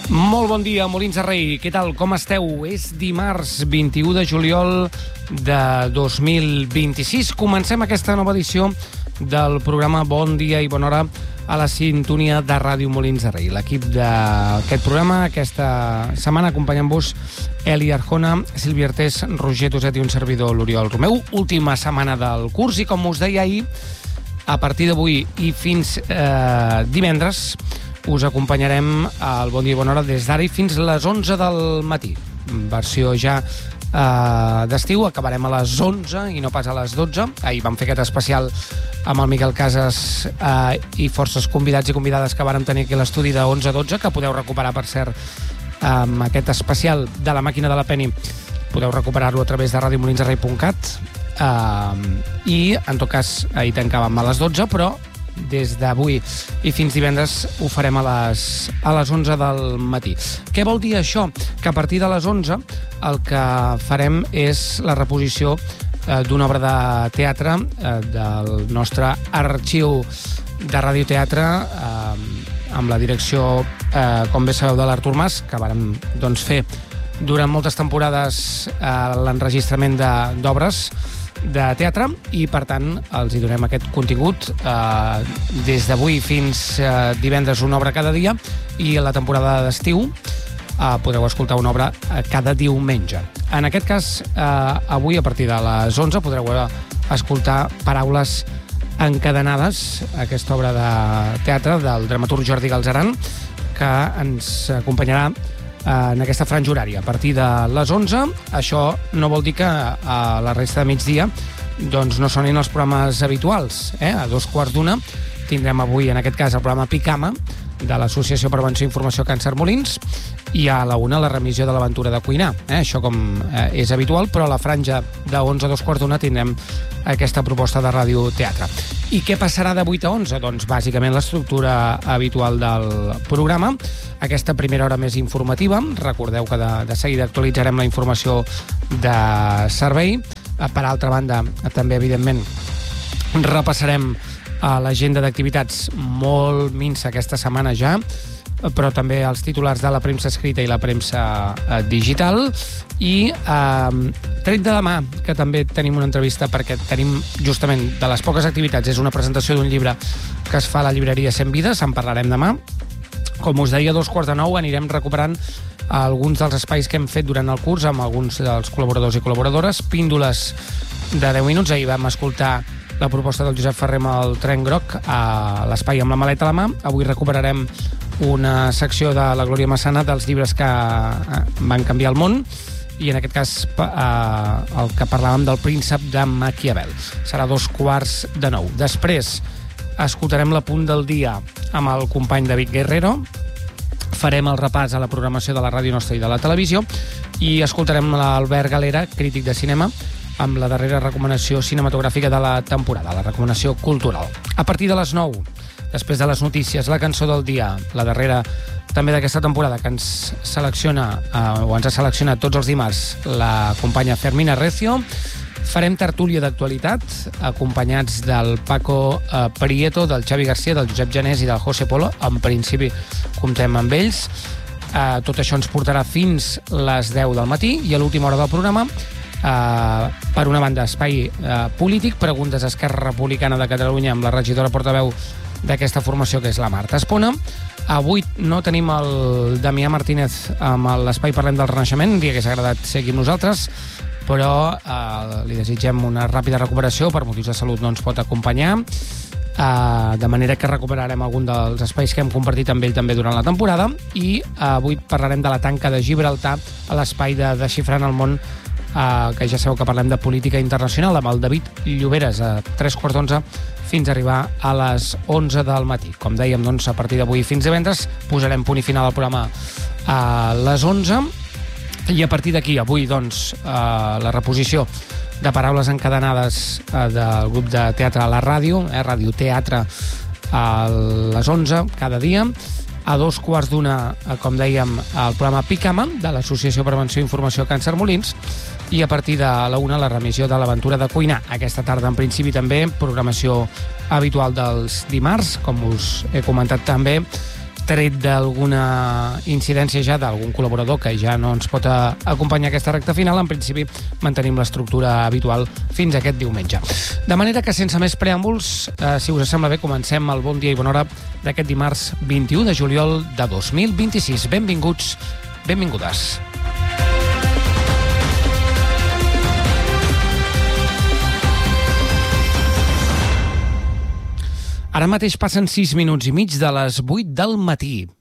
Molt bon dia, Molins de Rei. Què tal? Com esteu? És dimarts 21 de juliol de 2026. Comencem aquesta nova edició del programa Bon Dia i Bona Hora a la sintonia de Ràdio Molins de Rei. L'equip d'aquest programa, aquesta setmana, acompanyant-vos Eli Arjona, Sílvia Artés, Roger Toset i un servidor, l'Oriol Romeu. Última setmana del curs i, com us deia ahir, a partir d'avui i fins divendres, us acompanyarem al Bon Dia i Bona Hora des d'ara i fins les 11 del matí. Versió ja d'estiu, acabarem a les 11 i no pas a les 12. Ahir vam fer aquest especial amb el Miquel Casas i forces convidats i convidades que vàrem tenir aquí a l'estudi de 11 a 12, que podeu recuperar, per cert, amb aquest especial de la màquina de la Penny. Podeu recuperar-lo a través de radiomolinsderrei.cat i, en tot cas, ahir tancàvem a les 12, però des d'avui i fins divendres ho farem a les 11 del matí. Què vol dir això? Que a partir de les 11 el que farem és la reposició d'una obra de teatre del nostre arxiu de radioteatre amb la direcció, com bé sabeu, de l'Artur Mas, que vàrem fer durant moltes temporades l'enregistrament d'obres de teatre i, per tant, els hi donem aquest contingut des d'avui fins divendres, una obra cada dia, i a la temporada d'estiu podreu escoltar una obra cada diumenge. En aquest cas, avui, a partir de les 11, podreu escoltar Paraules encadenades, aquesta obra de teatre del dramaturg Jordi Galzeran, que ens acompanyarà en aquesta franja horària a partir de les 11. Això no vol dir que a la resta de migdia no sonin els programes habituals. A 2:15 tindrem avui, en aquest cas, el programa Picama de l'Associació Prevenció i Informació Càncer Molins, i a la 1 la remissió de l'Aventura de Cuinar. Això com és habitual, però a la franja de 11 a 2:15 tindrem aquesta proposta de radioteatre. I què passarà de 8 a 11? Doncs bàsicament l'estructura habitual del programa. Aquesta primera hora més informativa. Recordeu que de seguida actualitzarem la informació de servei. Per altra banda, també, evidentment, repassarem l'agenda d'activitats molt minsa aquesta setmana ja, però també els titulars de la premsa escrita i la premsa digital. I tret de demà, que també tenim una entrevista, perquè tenim justament de les poques activitats, és una presentació d'un llibre que es fa a la llibreria Cent Vides, en parlarem demà. Com us deia, a 8:45 anirem recuperant alguns dels espais que hem fet durant el curs amb alguns dels col·laboradors i col·laboradores. Píndoles de 10 minuts. Ahir vam escoltar la proposta del Josep Ferrer amb el Tren Groc a l'espai amb la maleta a la mà. Avui recuperarem una secció de la Glòria Massana dels llibres que van canviar el món, i en aquest cas el que parlàvem del Príncep de Maquiavel. Serà 8:45. Després escoltarem l'Apunt del Dia amb el company David Guerrero. Farem el repàs a la programació de la ràdio nostra i de la televisió, i escoltarem l'Albert Galera, crític de cinema, amb la darrera recomanació cinematogràfica de la temporada, la recomanació cultural. A partir de les 9, després de les notícies, la cançó del dia, la darrera també d'aquesta temporada, que ens selecciona o ens ha seleccionat tots els dimarts la companya Fermina Recio. Farem tertúlia d'actualitat, acompanyats del Paco Prieto, del Xavi García, del Josep Janés i del José Polo. En principi, comptem amb ells. Tot això ens portarà fins les 10 del matí, i a l'última hora del programa, per una banda, espai polític, preguntes a Esquerra Republicana de Catalunya amb la regidora portaveu d'aquesta formació, que és la Marta Espona. Avui no tenim el Damià Martínez amb l'espai Parlem del Renaixement, li hagués agradat ser aquí amb nosaltres, però li desitgem una ràpida recuperació. Per motius de salut no ens pot acompanyar, de manera que recuperarem algun dels espais que hem compartit amb ell també durant la temporada. I avui parlarem de la tanca de Gibraltar a l'espai de Desxifrant el món, que ja sabeu que parlem de política internacional, amb el David Lloberes a 3:15 fins a arribar a les 11 del matí. Com dèiem, a partir d'avui fins divendres posarem punt i final al programa a les 11, i a partir d'aquí, avui, la reposició de Paraules encadenades del grup de teatre a la ràdio, radioteatre, a les 11 cada dia. A 2:15, com dèiem, el programa Picama de l'Associació Prevenció i Informació Càncer Molins, i a partir de la 1 la remissió de l'Aventura de Cuinar. Aquesta tarda, en principi, també programació habitual dels dimarts, com us he comentat també, tret d'alguna incidència ja d'algun col·laborador que ja no ens pot acompanyar a aquesta recta final, en principi mantenim l'estructura habitual fins aquest diumenge. De manera que, sense més preàmbuls, si us sembla bé, comencem el Bon Dia i Bona Hora d'aquest dimarts 21 de juliol de 2026. Benvinguts, benvingudes. Ara mateix passen 6 minuts i mig de les 8 del matí.